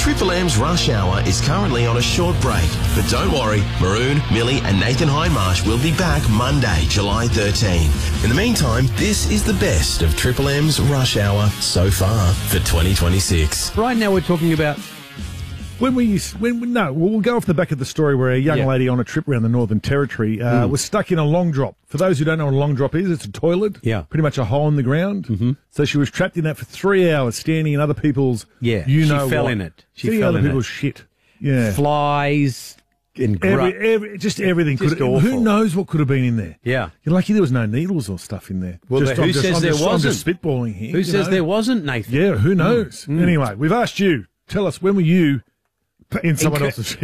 Triple M's Rush Hour is currently on a short break, but don't worry, Maroon, Millie and Nathan Hindmarsh will be back Monday, July 13. In the meantime, this is the best of Triple M's Rush Hour so far for 2026. Right now we're talking about... We'll go off the back of the story where a young lady on a trip around the Northern Territory was stuck in a long drop. For those who don't know what a long drop is, it's a toilet. Yeah. Pretty much a hole in the ground. Mm-hmm. So she was trapped in that for 3 hours, standing in other people's, she fell in it. She fell in people's shit. Yeah. Flies and just everything. Just awful. Who knows what could have been in there? Yeah. You're lucky there was no needles or stuff in there. Well, who says there wasn't? I'm just spitballing here. Who says there wasn't, Nathan? Yeah, who knows? Anyway, we've asked you. Tell us, when were you... in someone else's shit?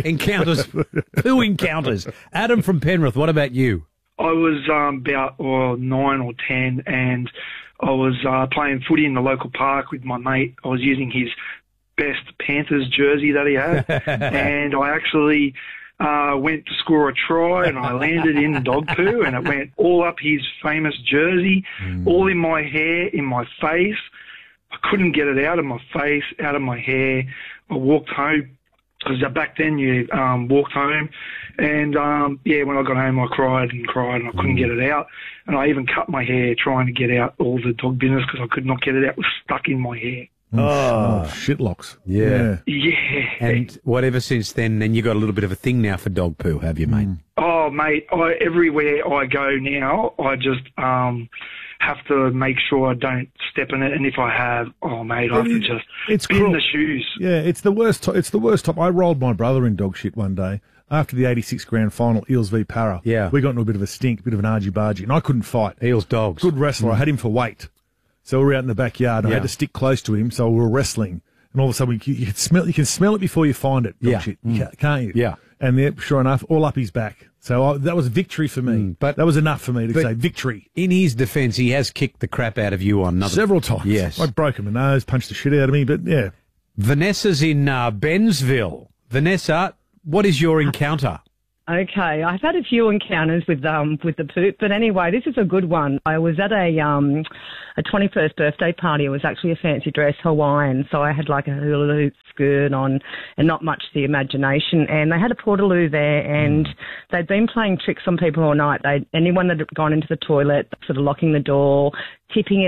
Poo encounters. Adam from Penrith, what about you? I was about 9 or 10, and I was playing footy in the local park with my mate. I was using his best Panthers jersey that he had, and I actually went to score a try, and I landed in dog poo, and it went all up his famous jersey, all in my hair, in my face. I couldn't get it out of my face, out of my hair. I walked home. Because back then you walked home, and when I got home I cried and I couldn't get it out, and I even cut my hair trying to get out all the dog business because I could not get it out. It was stuck in my hair. Oh, shitlocks. Yeah. Yeah. And whatever since then you got a little bit of a thing now for dog poo, have you, mate? Oh, mate, everywhere I go now, I just have to make sure I don't step in it, and if I have, I have to just bin the shoes. Yeah, it's the worst. It's the worst time. I rolled my brother in dog shit one day after the '86 grand final, Eels v Para. Yeah, we got into a bit of a stink, a bit of an argy-bargy, and I couldn't fight. Eels dogs, good wrestler. I had him for weight, so we were out in the backyard, and I had to stick close to him, so we were wrestling, and all of a sudden you can smell it before you find it. Dog shit, can't you? Yeah, and sure enough, all up his back. So that was victory for me. But that was enough for me to say victory. In his defence, he has kicked the crap out of you on several times. Yes, I broke him a nose, punched the shit out of me. But yeah, Vanessa's in Bensville. Vanessa, what is your encounter? Okay, I've had a few encounters with the poop, but anyway, this is a good one. I was at a 21st birthday party. It was actually a fancy dress, Hawaiian, so I had like a hula hoop skirt on and not much to the imagination. And they had a portaloo there, and they'd been playing tricks on people all night. Anyone that had gone into the toilet, sort of locking the door, tipping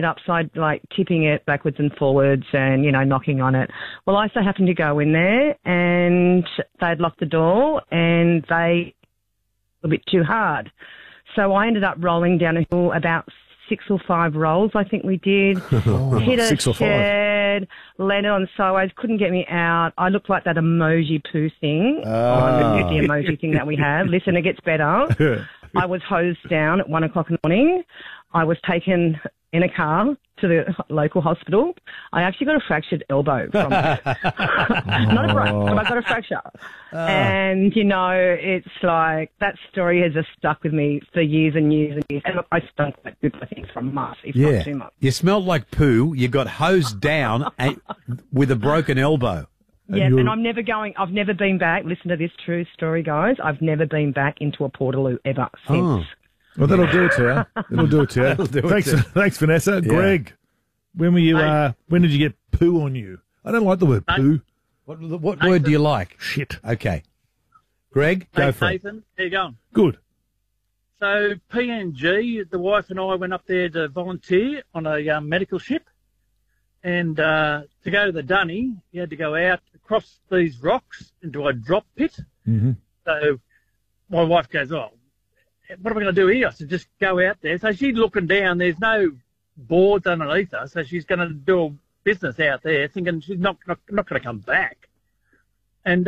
it backwards and forwards, and knocking on it. Well, I so happened to go in there, and they'd locked the door, and they a bit too hard. So I ended up rolling down a hill about 6 or 5 rolls, I think we did. Hit a shed, landed on sideways, couldn't get me out. I looked like that emoji poo thing, on the emoji thing that we have. Listen, it gets better. I was hosed down at 1 o'clock in the morning. I was taken in a car to the local hospital. I actually got a fractured elbow from it. Not a break, but I got a fracture. And, it's like that story has just stuck with me for years and years and years. And look, I stunk quite good, I think, for a month, if not 2 months. You smelled like poo. You got hosed down with a broken elbow. Yeah, and I've never been back. Listen to this true story, guys. I've never been back into a portaloo ever since. Well, that'll do it to you. It'll do it to you. Thanks, Vanessa. Yeah. Greg, when were you? When did you get poo on you? I don't like the word poo. What word do you like? Shit. Okay. Greg, go for it. Nathan, how you going? Good. So PNG, the wife and I went up there to volunteer on a medical ship, and to go to the dunny, you had to go out across these rocks into a drop pit. Mm-hmm. So my wife goes, what am I going to do here? I said, just go out there. So she's looking down. There's no boards underneath her, so she's going to do a business out there, thinking she's not going to come back. And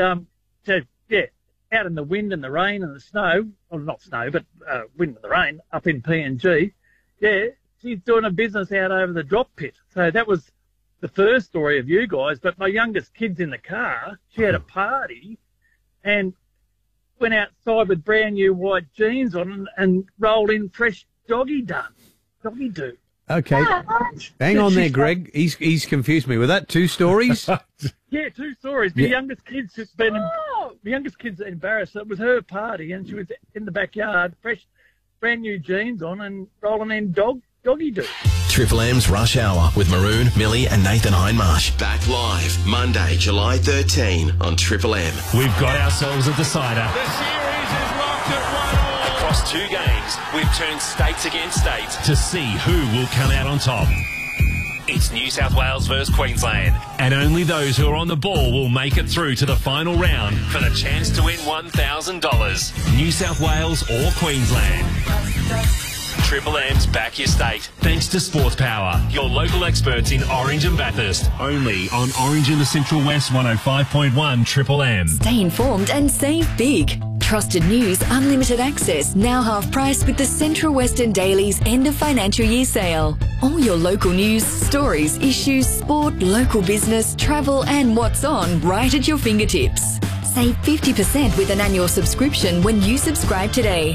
out in the wind and the rain and the snow, well, not snow, but wind and the rain up in PNG, she's doing a business out over the drop pit. So that was the first story of you guys. But my youngest kid's in the car. She had a party and went outside with brand new white jeans on and rolled in fresh doggy do. Okay. Hang on there, Greg. He's confused me. Were that 2 stories? Yeah, 2 stories. The youngest kid's just been the youngest kid's embarrassed. It was her party and she was in the backyard, fresh brand new jeans on and rolling in doggy do. Triple M's Rush Hour with Maroon, Millie and Nathan Hindmarsh. Back live Monday, July 13 on Triple M. We've got ourselves a decider. The series is locked at 1-1. Across 2 games, we've turned states against states to see who will come out on top. It's New South Wales versus Queensland, and only those who are on the ball will make it through to the final round for the chance to win $1,000. New South Wales or Queensland. Triple M's Back Your State, thanks to Sports Power, your local experts in Orange and Bathurst. Only on Orange in the Central West 105.1 Triple M. Stay informed and save big. Trusted news, unlimited access, now half price with the Central Western Daily's end of financial year sale. All your local news, stories, issues, sport, local business, travel and what's on right at your fingertips. Save 50% with an annual subscription when you subscribe today.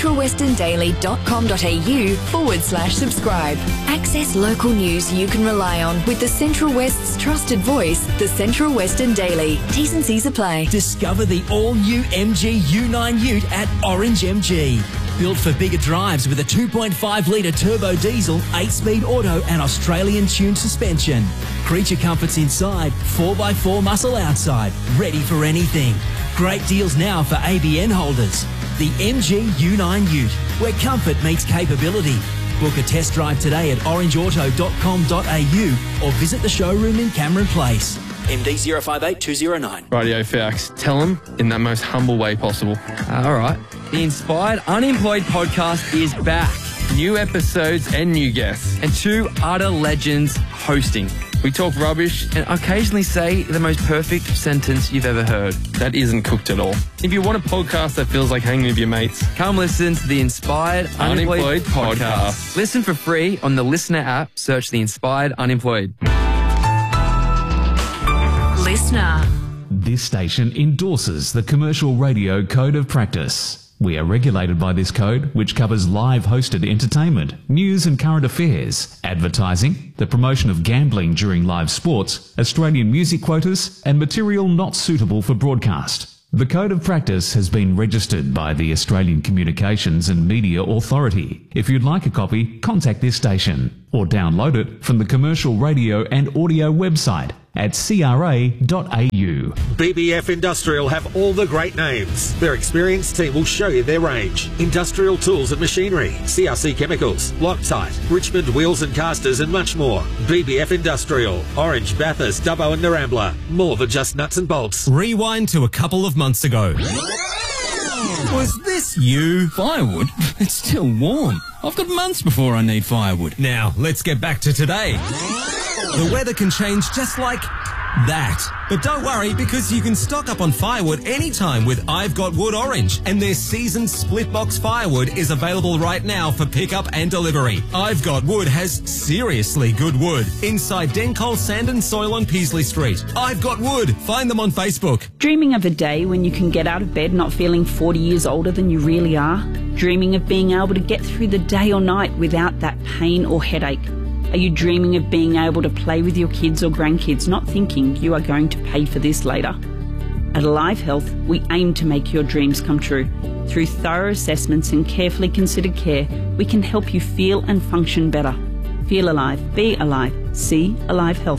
centralwesterndaily.com.au/subscribe. Access local news you can rely on with the Central West's trusted voice, the Central Western Daily. T's and C's apply. Discover the all-new MG U9 Ute at Orange MG. Built for bigger drives with a 2.5-litre turbo diesel, 8-speed auto and Australian tuned suspension. Creature comforts inside, 4x4 muscle outside, ready for anything. Great deals now for ABN holders. The MG U9 Ute, where comfort meets capability. Book a test drive today at orangeauto.com.au or visit the showroom in Cameron Place. MD 058209. Radio Fax, tell them in that most humble way possible. All right. The Inspired Unemployed podcast is back. New episodes and new guests. And 2 utter legends hosting. We talk rubbish and occasionally say the most perfect sentence you've ever heard. That isn't cooked at all. If you want a podcast that feels like hanging with your mates, come listen to the Inspired Unemployed podcast. Listen for free on the Listener app. Search the Inspired Unemployed. Listener. This station endorses the Commercial Radio Code of Practice. We are regulated by this code, which covers live hosted entertainment, news and current affairs, advertising, the promotion of gambling during live sports, Australian music quotas, and material not suitable for broadcast. The Code of Practice has been registered by the Australian Communications and Media Authority. If you'd like a copy, contact this station or download it from the Commercial Radio and Audio website at cra.au. BBF Industrial have all the great names. Their experienced team will show you their range. Industrial tools and machinery, CRC chemicals, Loctite, Richmond wheels and casters and much more. BBF Industrial, Orange, Bathurst, Dubbo and Narambla. More than just nuts and bolts. Rewind to a couple of months ago. Was this you? Firewood? It's still warm. I've got months before I need firewood. Now, let's get back to today. The weather can change just like that. But don't worry, because you can stock up on firewood anytime with I've Got Wood Orange, and their seasoned split box firewood is available right now for pickup and delivery. I've Got Wood has seriously good wood inside Dencol Sand and Soil on Peasley Street. I've Got Wood. Find them on Facebook. Dreaming of a day when you can get out of bed not feeling 40 years older than you really are? Dreaming of being able to get through the day or night without that pain or headache? Are you dreaming of being able to play with your kids or grandkids, not thinking you are going to pay for this later? At Alive Health, we aim to make your dreams come true. Through thorough assessments and carefully considered care, we can help you feel and function better. Feel alive. Be alive. See Alive Health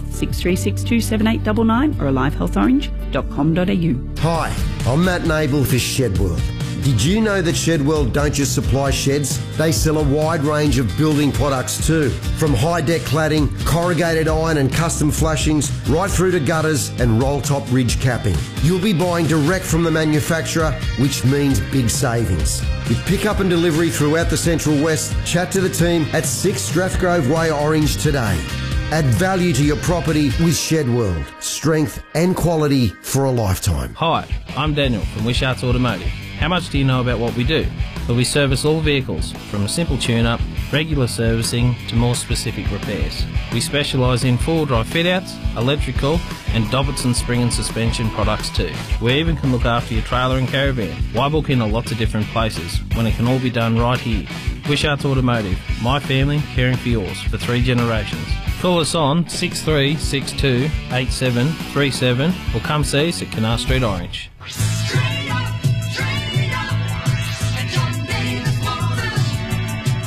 63627899 or alivehealthorange.com.au. Hi, I'm Matt Nable for Shedworld. Did you know that Shedworld don't just supply sheds? They sell a wide range of building products too. From high-deck cladding, corrugated iron and custom flashings, right through to gutters and roll-top ridge capping. You'll be buying direct from the manufacturer, which means big savings. With pickup and delivery throughout the Central West, chat to the team at 6 Strathgrove Way, Orange today. Add value to your property with Shedworld. Strength and quality for a lifetime. Hi, I'm Daniel from Wishart's Automotive. How much do you know about what we do? Well, we service all vehicles, from a simple tune-up, regular servicing to more specific repairs. We specialise in four-wheel drive fit-outs, electrical and Dobbittson spring and suspension products too. We even can look after your trailer and caravan. Why book in a lots of different places when it can all be done right here? Wishart's Automotive, my family caring for yours for 3 generations. Call us on 6362 8737 or come see us at Canal Street Orange.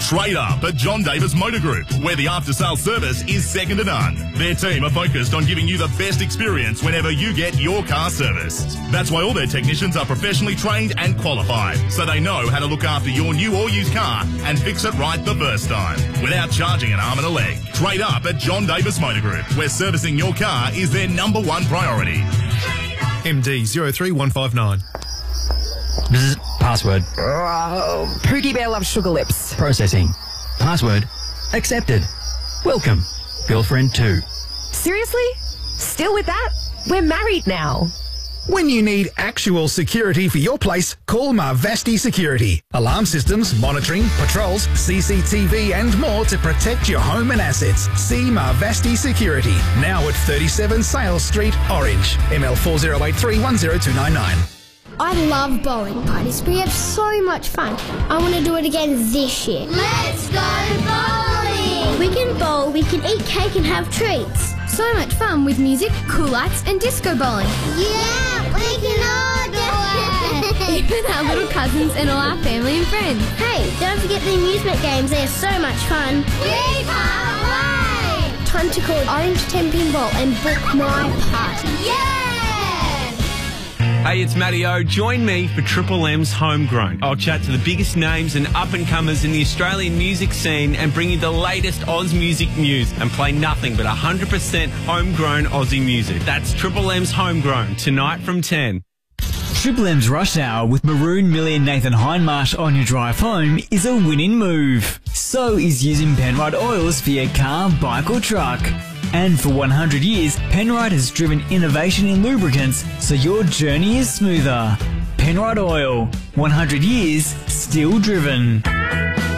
Trade up at John Davis Motor Group, where the after-sales service is second to none. Their team are focused on giving you the best experience whenever you get your car serviced. That's why all their technicians are professionally trained and qualified, so they know how to look after your new or used car and fix it right the first time, without charging an arm and a leg. Trade up at John Davis Motor Group, where servicing your car is their number one priority. MD 03159. Password. Pookie Bear loves sugar lips. Processing. Password. Accepted. Welcome. Girlfriend 2. Seriously? Still with that? We're married now. When you need actual security for your place, call Marvasti Security. Alarm systems, monitoring, patrols, CCTV and more to protect your home and assets. See Marvasti Security, now at 37 Sales Street, Orange. ML 4083102999. I love bowling parties. We have so much fun. I want to do it again this year. Let's go bowling! We can bowl, we can eat cake and have treats. So much fun with music, cool lights and disco bowling. Yeah, we can all do it! Even our little cousins and all our family and friends. Hey, don't forget the amusement games. They're so much fun. We can't wait! Time to call Orange 10 Pinball and book my party. Yeah! Hey, it's Matty O. Join me for Triple M's Homegrown. I'll chat to the biggest names and up-and-comers in the Australian music scene and bring you the latest Oz music news and play nothing but 100% homegrown Aussie music. That's Triple M's Homegrown, tonight from 10. Triple M's Rush Hour with Maroon, Millie and Nathan Hindmarsh on your drive home is a winning move. So is using Penrite oils for your car, bike or truck. And for 100 years, Penrite has driven innovation in lubricants so your journey is smoother. Penrite Oil, 100 years, still driven.